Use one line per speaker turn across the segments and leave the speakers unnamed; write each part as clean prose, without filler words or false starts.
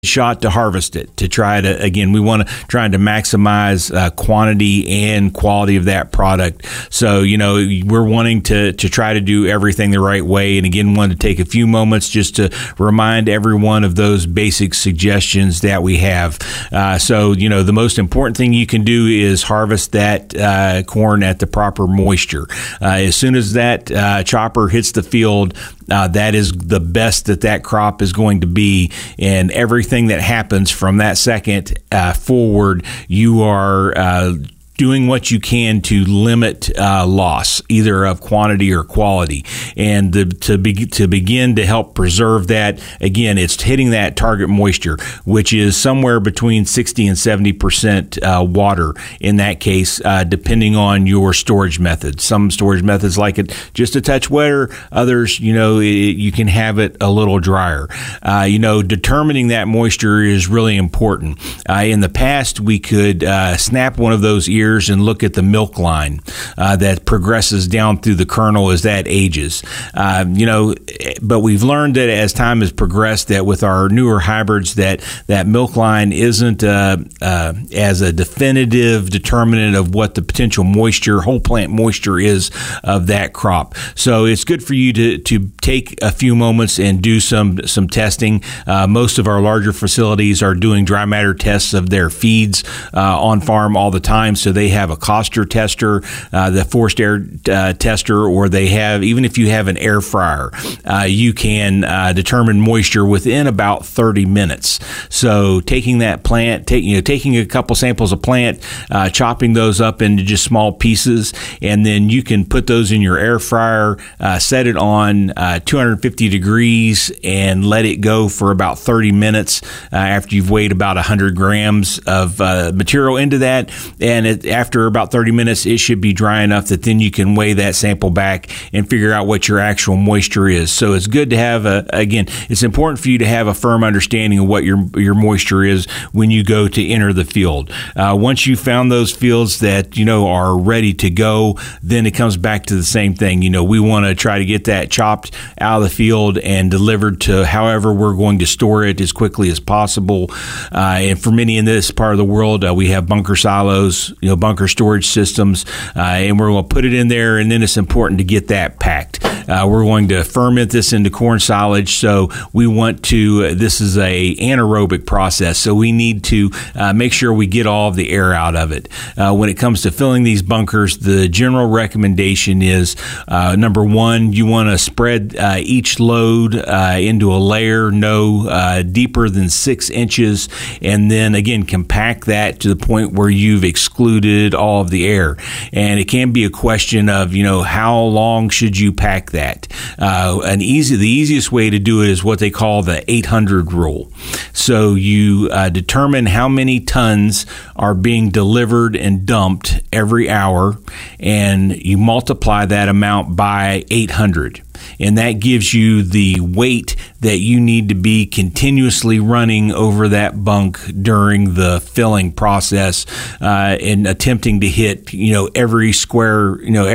shot to harvest it, to try to, again, we want to try to maximize quantity and quality of that product. So, we're wanting to try to do everything the right way. And again, want to take a few moments just to remind everyone of those basic suggestions that we have. So, the most important thing you can do is harvest that corn at the proper moisture. As soon as that chopper hits the field, that is the best that crop is going to be, and everything that happens from that second forward, you are doing what you can to limit loss, either of quantity or quality. And to begin to help preserve that, again, it's hitting that target moisture, which is somewhere between 60 and 70% water in that case, depending on your storage method. Some storage methods like it just a touch wetter. Others, you can have it a little drier. Determining that moisture is really important. In the past, we could snap one of those ears and look at the milk line that progresses down through the kernel as that ages. But we've learned that as time has progressed, that with our newer hybrids, that milk line isn't as a definitive determinant of what the potential moisture, whole plant moisture is of that crop. So it's good for you to take a few moments and do some testing. Most of our larger facilities are doing dry matter tests of their feeds on farm all the time. So they have a Koster tester, the forced air tester, or they have, even if you have an air fryer, you can determine moisture within about 30 minutes. So taking that plant, taking a couple samples of plant, chopping those up into just small pieces, and then you can put those in your air fryer, set it on 250 degrees, and let it go for about 30 minutes after you've weighed about 100 grams of material into that. And after about 30 minutes, it should be dry enough that then you can weigh that sample back and figure out what your actual moisture is. So it's good to have it's important for you to have a firm understanding of what your moisture is when you go to enter the field. Once you found those fields that, are ready to go, then it comes back to the same thing. We want to try to get that chopped out of the field and delivered to however we're going to store it as quickly as possible. And for many in this part of the world, we have bunker silos, bunker storage systems, and we're going to put it in there, and then it's important to get that packed. We're going to ferment this into corn silage, so we want to, this is a anaerobic process, so we need to make sure we get all of the air out of it. When it comes to filling these bunkers, the general recommendation is, number one, you want to spread each load into a layer no deeper than 6 inches, and then again compact that to the point where you've excluded all of the air. And it can be a question of, how long should you pack that? The easiest way to do it is what they call the 800 rule. So you determine how many tons are being delivered and dumped every hour, and you multiply that amount by 800. And that gives you the weight that you need to be continuously running over that bunk during the filling process, and attempting to hit, every square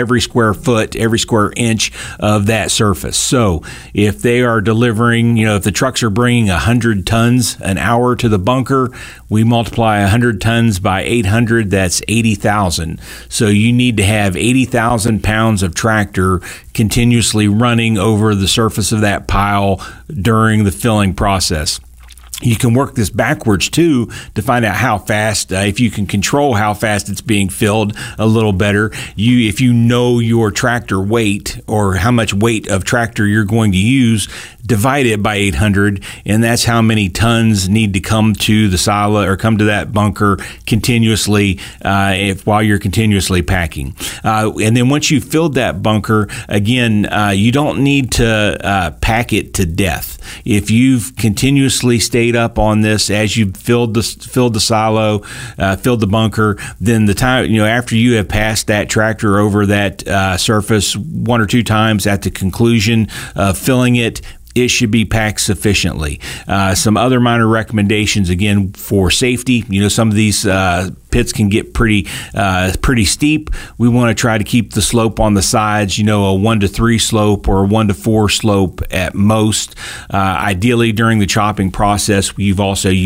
foot, every square inch of that surface. So if they are delivering, if the trucks are bringing 100 tons an hour to the bunker, we multiply 100 tons by 800, that's 80,000. So you need to have 80,000 pounds of tractor continuously running over the surface of that pile during the filling process. You can work this backwards, too, to find out how fast, if you can control how fast it's being filled a little better. If you know your tractor weight or how much weight of tractor you're going to use, divide it by 800, and that's how many tons need to come to the silo or come to that bunker continuously while you're continuously packing. And then once you've filled that bunker, again, you don't need to pack it to death. If you've continuously stayed up on this as you've filled the silo, filled the bunker, then the time, after you have passed that tractor over that surface 1 or 2 times at the conclusion of filling it, it should be packed sufficiently. Some other minor recommendations, again, for safety. Some of these pits can get pretty steep. We want to try to keep the slope on the sides, a 1-to-3 slope or a 1-to-4 slope at most. Ideally, during the chopping process, we've also